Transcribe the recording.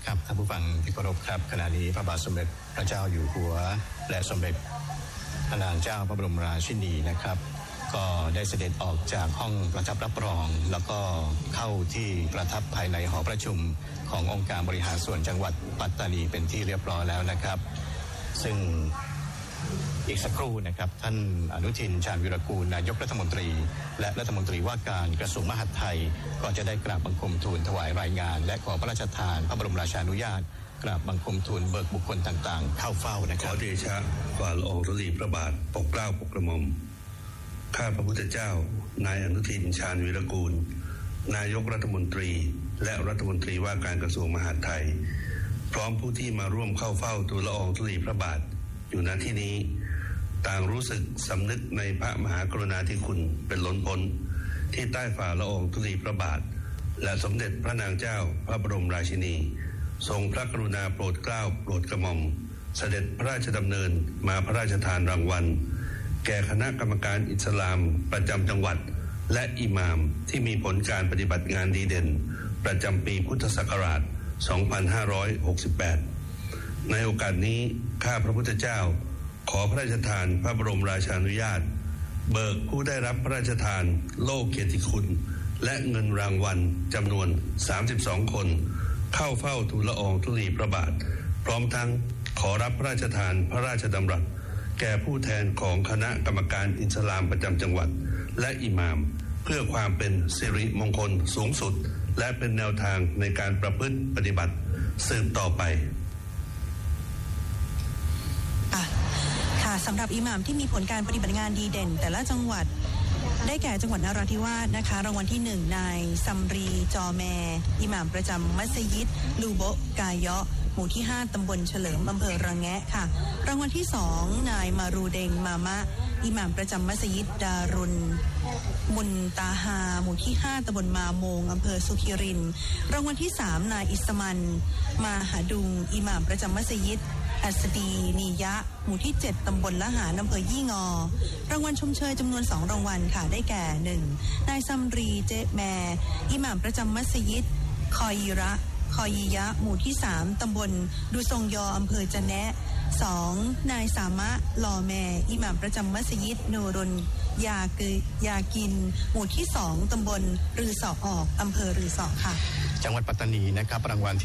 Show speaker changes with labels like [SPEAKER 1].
[SPEAKER 1] ครับท่านผู้ฟังที่เคารพครับขณะนี้พระบาทสมเด็จพระเจ้าอยู่หัวและสมเด็จพระนางเจ้าพระบรมราชินีนะครับก็ได้เสด็จออกจากห้องประทับรับรองแล้วก็เข้าที่ประทับภายในหอประชุมขององค์การบริหารส่วนจังหวัดปัตตานีเป็นที่เรียบร้อยแล้วนะครับซึ่งอีกสักครู่นะครับท่านอนุทินชาญวิรากูลนายกรัฐมนตรีและรัฐมนตรีว่าการกระทรวงมหาดไทยก็จะได้กราบบังคมทูลถวายรายงานและขอพระราชทานพระบรมราชานุญาตกราบบังคมทูลเบิกบุคคลต่างๆเข้าเฝ้านะครับ
[SPEAKER 2] ขอเดชะฝ่าละอองธุลีพระบาทปกเกล้าปกกระหม่อมข้าพระพุทธเจ้านายอนุทินชาญวิรากูลนายกรัฐมนตรีและรัฐมนตรีว่าการกระทรวงมหาดไทยพร้อมผู้ที่มาร่วมเข้าเฝ้าทูลละอองธุลีพระบาทอยู่ณที่นี้ต่างรู้สึกสำนึกในพระมหากรุณาธิคุณเป็นล้นพ้นที่ใต้ฝ่าละอองธุลีพระบาทและสมเด็จพระนางเจ้าพระบรมราชินีทรงพระกรุณาโปรดเกล้าโปรดกระหม่อมเสด็จพระราชดำเนินมาพระราชทานรางวัลแก่คณะกรรมการอิสลามประจำจังหวัดและอิหม่ามที่มีผลการปฏิบัติงานดีเด่นประจำปีพุทธศักราช 2568 ในโอกาสนี้ข้าพระพุทธเจ้าขอพระราชทานพระบรมราชานุญาตเบิกผู้ได้รับพระราชทานโล่เกียรติคุณและเงินรางวัลจำนวน32คนเข้าเฝ้าทูลละอองธุลีพระบาทพร้อมทั้งขอรับพระราชทานพระราชดำรัสแก่ผู้แทนของคณะกรรมการอิสลามประจำจังหวัดและอิหม่ามเพื่อความเป็นสิริมงคลสูงสุดและเป็นแนวทางในการประพฤติปฏิบัติสืบต่อไป
[SPEAKER 3] ค่ะสำหรับอิหม่ามที่มีผลการปฏิบัติงานดีเด่นแต่ละจังหวัดได้แก่จังหวัดนราธิวาสนะคะรางวัลที่1นายซัมรีจอแมอิหม่ามประจำมัสยิดลูโบกายะหมู่ที่5ตำบลเฉลิมอำเภอระแงะค่ะรางวัลที่2นายมารูเดงมามะอิหม่ามประจำมัสยิดดารุนมุนตาฮาหมู่ที่5ตำบลมาโมงอำเภอสุขิรินรางวัลที่3นายอิสมันมาหาดุงอิหม่ามประจำมัสยิดอัสดีนียะหมู่ที่7ตำบลละหารอำเภอยี่งอรางวัลชมเชยจำนวน2รางวัลค่ะได้แก่1นายซัมรีเจแมอิหม่ามประจำมัสยิดคอยิยะหมู่ที่3ตำบลดูซงยออำเภอจะแนะ2นายสามะลอแมอิหม่ามประจำมัสยิดนูรุนยากินหมู่ที่2ตำบลรือสอออกอำเภอรือสอค่ะ
[SPEAKER 1] จังหวัดปัตตานีนะครับรางวัล